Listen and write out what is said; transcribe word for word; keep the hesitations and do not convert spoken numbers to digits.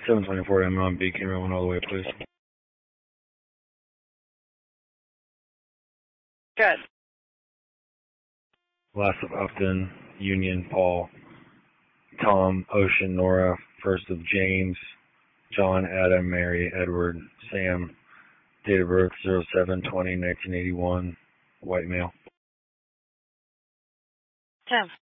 seven twenty-four M on Beacon, rolling all the way, please. Good. Last of Upton, Union, Paul, Tom, Ocean, Nora, first of James, John, Adam, Mary, Edward, Sam, date of birth zero seven twenty nineteen eighty-one, white male. Tim.